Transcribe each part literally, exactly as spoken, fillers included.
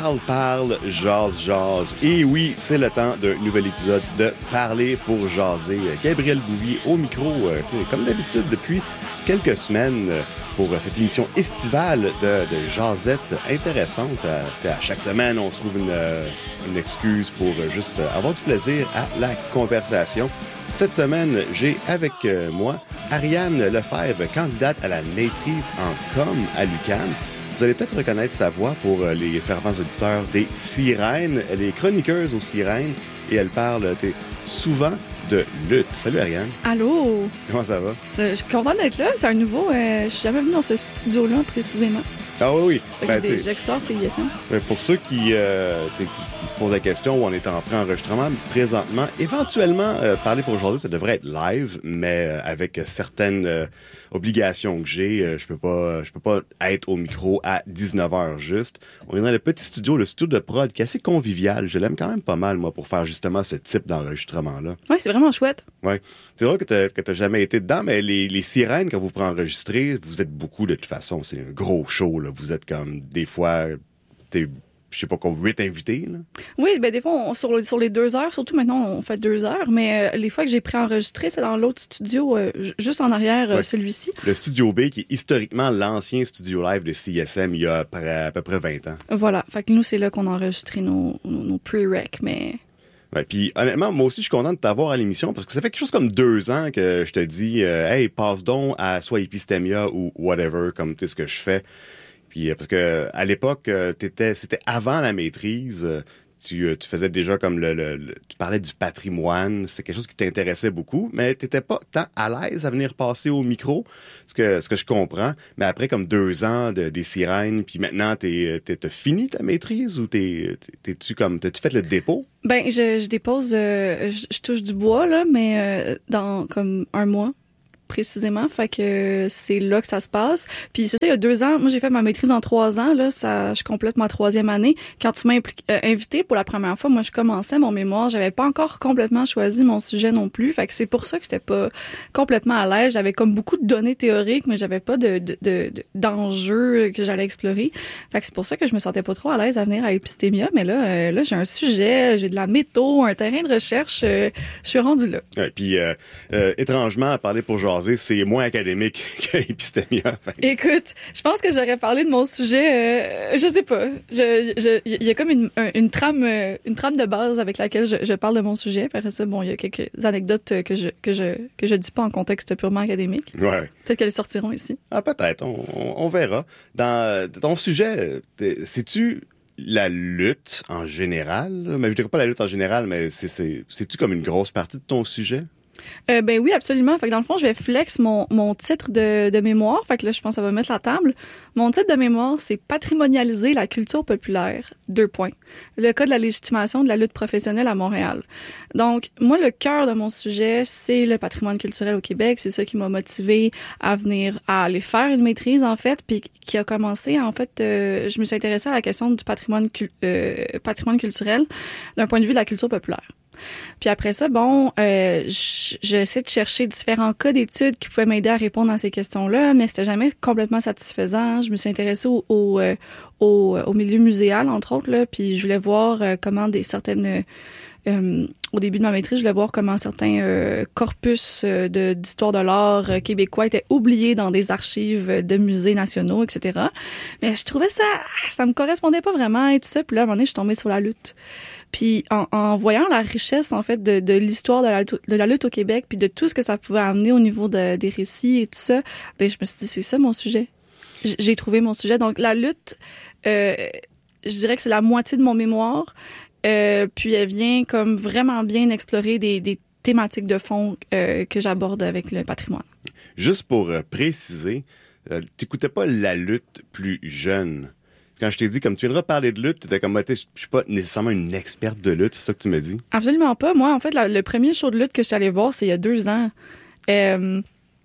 Parle, parle, jase, jase. Et oui, c'est le temps d'un nouvel épisode de Parler pour jaser. Gabriel Bouvier au micro, euh, comme d'habitude, depuis quelques semaines pour cette émission estivale de, de jasette intéressante. À, à chaque semaine, on se trouve une, une excuse pour juste avoir du plaisir à la conversation. Cette semaine, j'ai avec moi Ariane Lefebvre, candidate à la maîtrise en com à l'U Q A M. Vous allez peut-être reconnaître sa voix pour les fervents auditeurs des Sirènes. Elle est chroniqueuse aux Sirènes et elle parle souvent de lutte. Salut Ariane. Allô. Comment ça va? Je suis contente d'être là. C'est un nouveau. Euh, je suis jamais venue dans ce studio-là précisément. Ah oui, oui. Ben, des, j'explore C I S M. Pour ceux qui, euh, qui, qui se posent la question où on est en pré-enregistrement présentement, éventuellement, euh, Parler pour aujourd'hui, ça devrait être live, mais euh, avec certaines euh, obligations que j'ai, euh, je peux pas, je peux pas être au micro à dix-neuf heures juste. On est dans le petit studio, le studio de prod, qui est assez convivial. Je l'aime quand même pas mal, moi, pour faire justement ce type d'enregistrement-là. Oui, c'est vraiment chouette. Oui. C'est drôle que t'as, que t'as jamais été dedans, mais les, les Sirènes, quand vous préenregistrez, vous êtes beaucoup de toute façon. C'est un gros show, là. Vous êtes comme, des fois, t'es, je sais pas quoi, huit invités, là. Oui, ben des fois, on, sur, sur les deux heures, surtout maintenant, on fait deux heures, mais euh, les fois que j'ai préenregistré, c'est dans l'autre studio, euh, juste en arrière, ouais. euh, celui-ci. Le Studio B, qui est historiquement l'ancien studio live de C I S M, il y a à peu près, à peu près vingt ans. Voilà. Fait que nous, c'est là qu'on a enregistré nos, nos, nos pre-rec, mais... Ouais, puis honnêtement, moi aussi, je suis content de t'avoir à l'émission parce que ça fait quelque chose comme deux ans que je te dis, euh, hey, passe donc à soit Epistemia ou whatever, comme tu sais ce que je fais. Puis parce que à l'époque, t'étais, c'était avant la maîtrise. Tu, tu faisais déjà comme le, le, le tu parlais du patrimoine, c'est quelque chose qui t'intéressait beaucoup, mais t'étais pas tant à l'aise à venir passer au micro, ce que ce que je comprends. Mais après comme deux ans de, des Sirènes, puis maintenant t'es, t'es t'as fini ta maîtrise ou t'es, t'es tu comme t'as-tu fait le dépôt? Ben je, je dépose, euh, je, je touche du bois là, mais euh, dans comme un mois. Précisément, fait que c'est là que ça se passe. Puis c'est ça, il y a deux ans, moi j'ai fait ma maîtrise en trois ans, là, ça, je complète ma troisième année. Quand tu m'as impli- euh, invité pour la première fois, moi je commençais mon mémoire, j'avais pas encore complètement choisi mon sujet non plus, fait que c'est pour ça que j'étais pas complètement à l'aise. J'avais comme beaucoup de données théoriques, mais j'avais pas de, de, de, de d'enjeux que j'allais explorer. Fait que c'est pour ça que je me sentais pas trop à l'aise à venir à Epistemia, mais là, euh, là j'ai un sujet, j'ai de la métaux, un terrain de recherche, euh, je suis rendue là. Ouais, puis euh, euh, étrangement, à parler pour jaser, c'est moins académique qu'Epistemia. Écoute, je pense que j'aurais parlé de mon sujet, euh, je sais pas. Je, je, il y a comme une, une trame, une trame de base avec laquelle je, je parle de mon sujet. Après ça, bon, il y a quelques anecdotes que je, que je, que je dis pas en contexte purement académique. Ouais. Peut-être qu'elles sortiront ici. Ah, peut-être. On, on, on verra. Dans ton sujet, sais-tu la lutte en général? Mais je dirais pas la lutte en général, mais c'est, c'est, c'est-tu comme une grosse partie de ton sujet? Euh, ben oui, absolument. Fait que dans le fond, je vais flex mon, mon titre de, de mémoire. Fait que là, je pense que ça va mettre la table. Mon titre de mémoire, c'est patrimonialiser la culture populaire. Deux points. Le cas de la légitimation de la lutte professionnelle à Montréal. Donc, moi, le cœur de mon sujet, c'est le patrimoine culturel au Québec. C'est ça qui m'a motivé à venir, à aller faire une maîtrise, en fait, puis qui a commencé, en fait, euh, je me suis intéressée à la question du patrimoine, euh, patrimoine culturel d'un point de vue de la culture populaire. Puis après ça, bon, euh, j'essaie de chercher différents cas d'études qui pouvaient m'aider à répondre à ces questions-là, mais c'était jamais complètement satisfaisant. Je me suis intéressée au, au, au, au milieu muséal, entre autres, là, puis je voulais voir euh, comment des certaines... Euh, au début de ma maîtrise, je voulais voir comment certains euh, corpus euh, de, d'histoire de l'art euh, québécois étaient oubliés dans des archives de musées nationaux, et cetera. Mais je trouvais ça, ça me correspondait pas vraiment et tout ça. Puis là, à un moment donné, je suis tombée sur la lutte. Puis en, en voyant la richesse en fait de, de l'histoire de la, de la lutte au Québec, puis de tout ce que ça pouvait amener au niveau de, des récits et tout ça, ben je me suis dit c'est ça mon sujet. J'ai trouvé mon sujet. Donc la lutte, euh, je dirais que c'est la moitié de mon mémoire. Euh, puis elle vient comme vraiment bien explorer des, des thématiques de fond euh, que j'aborde avec le patrimoine. Juste pour euh, préciser, euh, t'écoutais pas la lutte plus jeune. Quand je t'ai dit, comme tu viendras parler de lutte, t'étais comme, je suis pas nécessairement une experte de lutte, c'est ça que tu me dis? Absolument pas. Moi, en fait, la, le premier show de lutte que je suis allée voir, c'est il y a deux ans. Euh,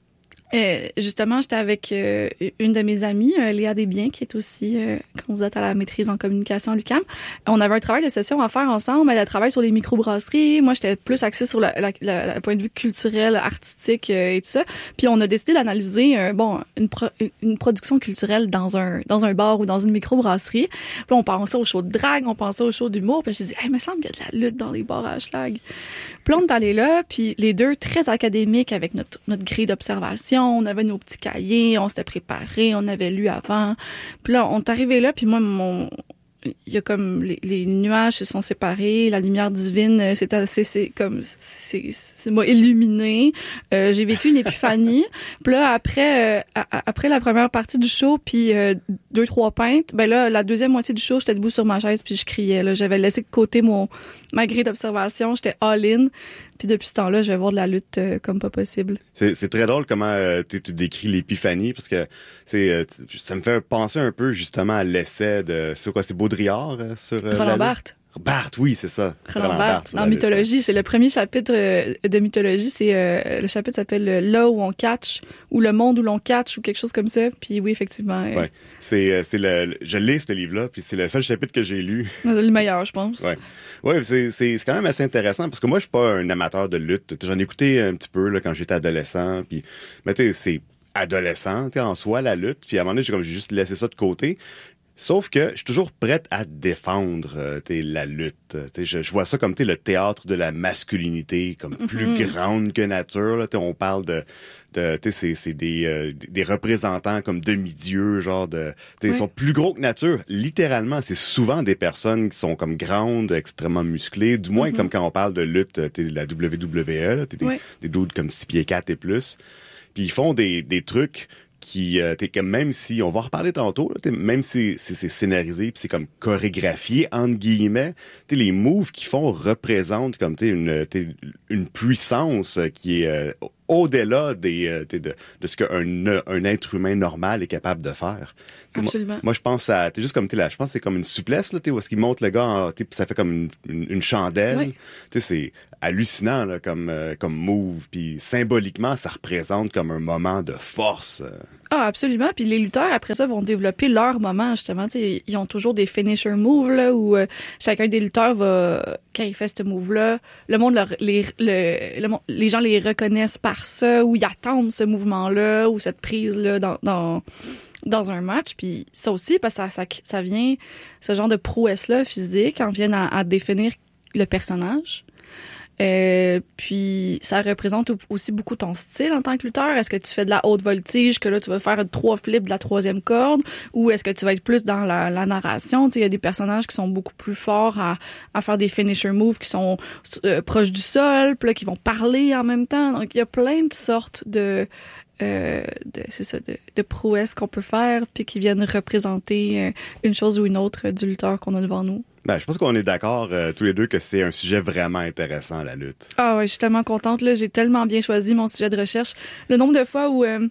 Euh, justement, j'étais avec euh, une de mes amies, euh, Léa Desbiens, qui est aussi euh, candidate à la maîtrise en communication à l'U Q A M. On avait un travail de session à faire ensemble. Elle travaille sur les microbrasseries. Moi, j'étais plus axée sur la, la, la, la point de vue culturel, artistique euh, et tout ça. Puis on a décidé d'analyser euh, bon une, pro, une production culturelle dans un dans un bar ou dans une microbrasserie. Puis on pensait au show de drague, on pensait au show d'humour. Puis j'ai dit, hey, il me semble qu'il y a de la lutte dans les bars à Schlag. Puis on est allé là, puis les deux très académiques avec notre notre grille d'observation. On avait nos petits cahiers, on s'était préparés, on avait lu avant. Puis là, on est arrivé là, puis moi, mon, il y a comme les, les nuages se sont séparés, la lumière divine, c'est assez, c'est comme, c'est, c'est m'a illuminé. Euh, j'ai vécu une épiphanie. Puis là, après, euh, a, après la première partie du show, puis euh, deux trois pintes, ben là, la deuxième moitié du show, j'étais debout sur ma chaise, puis je criais. Là, j'avais laissé de côté mon ma grille d'observation, j'étais all-in. Puis depuis ce temps-là, je vais voir de la lutte euh, comme pas possible. C'est, c'est très drôle comment euh, tu décris l'épiphanie, parce que c'est euh, ça me fait penser un peu justement à l'essai de c'est quoi, c'est Baudrillard euh, sur euh, Roland Barthes. Barthes, oui, c'est ça. Roland, Roland Barthes. Dans Mythologie, c'est le premier chapitre euh, de Mythologie. C'est euh, le chapitre s'appelle euh, Là où on catch ou Le monde où l'on catch ou quelque chose comme ça. Puis oui, effectivement. Euh, ouais, c'est euh, c'est le, je lis ce livre-là, puis c'est le seul chapitre que j'ai lu. C'est le meilleur, je pense. Ouais, ouais, c'est c'est c'est quand même assez intéressant parce que moi, je suis pas un amateur de lutte. J'en ai écouté un petit peu là quand j'étais adolescent, puis mais tu sais, c'est adolescent en soi la lutte. Puis à un moment donné, j'ai comme j'ai juste laissé ça de côté. Sauf que je suis toujours prête à défendre euh, la lutte. Je, je vois ça comme le théâtre de la masculinité, comme mm-hmm. plus grande que nature. Là, on parle de, de c'est, c'est des, euh, des représentants comme demi-dieux, genre de, oui. Ils sont plus gros que nature. Littéralement, c'est souvent des personnes qui sont comme grandes, extrêmement musclées. Du moins, mm-hmm. comme quand on parle de lutte, t'es la W W E, là, t'es des, oui. des dudes comme six pieds quatre et plus. Puis ils font des, des trucs qui euh, t'es comme même si on va en reparler tantôt là, même si c'est, c'est scénarisé puis c'est comme chorégraphié entre guillemets, t'es les moves qu'ils font représentent comme t'es une t'es une puissance qui est euh, au-delà des euh, de, de ce qu'un un être humain normal est capable de faire. Absolument. Moi, moi je pense à t'es juste comme t'es là, je pense que c'est comme une souplesse là, t'es où est-ce qu'il monte le gars en, t'es ça fait comme une, une, une chandelle. Oui. T'es c'est hallucinant là, comme euh, comme move puis symboliquement ça représente comme un moment de force. Euh. Ah, absolument. Puis les lutteurs, après ça, vont développer leur moment, justement. T'sais, ils ont toujours des finisher moves, là, où euh, chacun des lutteurs va, quand il fait ce move-là, le monde, leur, les, le, le, les gens les reconnaissent par ça, ou ils attendent ce mouvement-là, ou cette prise-là dans, dans, dans un match. Puis ça aussi, parce que ça, ça, ça vient, ce genre de prouesse-là physique, en vient à, à définir le personnage. Euh, puis ça représente aussi beaucoup ton style en tant que lutteur. Est-ce que tu fais de la haute voltige, que là tu vas faire trois flips de la troisième corde, ou est-ce que tu vas être plus dans la, la narration? Il y a des personnages qui sont beaucoup plus forts à, à faire des finisher moves qui sont euh, proches du sol, puis là qui vont parler en même temps. Donc il y a plein de sortes de Euh, de, c'est ça, de, de prouesses qu'on peut faire puis qui viennent représenter euh, une chose ou une autre du lutteur qu'on a devant nous. Ben, je pense qu'on est d'accord euh, tous les deux que c'est un sujet vraiment intéressant, la lutte. Ah ouais, je suis tellement contente, là. J'ai tellement bien choisi mon sujet de recherche. Le nombre de fois où euh,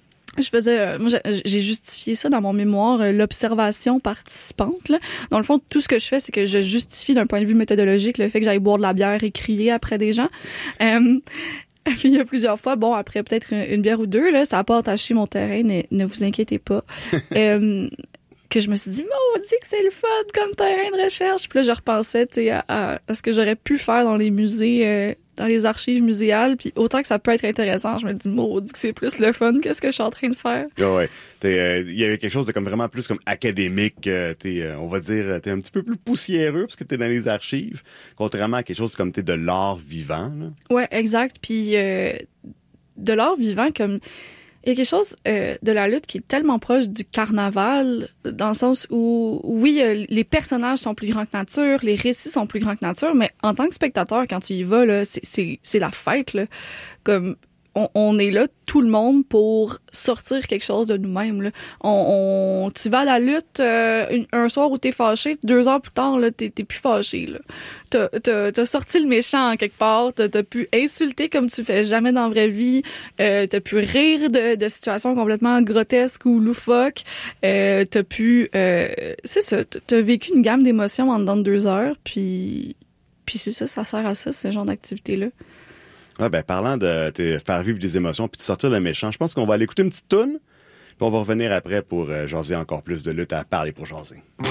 je faisais... Euh, moi, j'ai justifié ça dans mon mémoire, euh, l'observation participante, là. Dans le fond, tout ce que je fais, c'est que je justifie d'un point de vue méthodologique le fait que j'aille boire de la bière et crier après des gens. Euh, Puis il y a plusieurs fois, bon, après peut-être une, une bière ou deux, là, ça n'a pas entaché mon terrain, ne, ne vous inquiétez pas. euh, que je me suis dit, maudit que c'est le fun comme terrain de recherche. Puis là, je repensais, tu sais, à, à, à ce que j'aurais pu faire dans les musées, euh, dans les archives muséales. Puis autant que ça peut être intéressant, je me dis, maudit que c'est plus le fun. Qu'est-ce que je suis en train de faire? Oh ouais. Il euh, y avait quelque chose de comme vraiment plus comme académique. Euh, t'es, euh, on va dire, t'es un petit peu plus poussiéreux parce que t'es dans les archives, contrairement à quelque chose comme t'es de l'art vivant. Là. Ouais, exact. Puis euh, de l'art vivant, comme il y a quelque chose euh, de la lutte qui est tellement proche du carnaval, dans le sens où, oui, euh, les personnages sont plus grands que nature, les récits sont plus grands que nature, mais en tant que spectateur, quand tu y vas, là, c'est, c'est, c'est la fête, là. Comme, on, on est là, tout le monde, pour sortir quelque chose de nous-mêmes, là. On, on, tu vas à la lutte euh, un, un soir où t'es fâché, deux heures plus tard, là, t'es, t'es plus fâché, là. T'as, t'as, t'as sorti le méchant en quelque part, t'as, t'as pu insulter comme tu fais jamais dans la vraie vie, euh, t'as pu rire de, de situations complètement grotesques ou loufoques, euh, t'as pu... Euh, c'est ça, t'as vécu une gamme d'émotions en dedans de deux heures, puis, puis c'est ça, ça sert à ça, ce genre d'activité-là. Ouais, ben, parlant de te faire vivre des émotions puis de sortir le méchant, je pense qu'on va aller écouter une petite toune, puis on va revenir après pour euh, jaser encore plus de lutte à Parler pour jaser.